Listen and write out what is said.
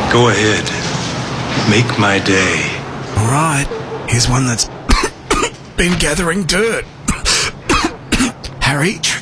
Go ahead. Make my day. All right. Here's one that's been gathering dirt. Harry,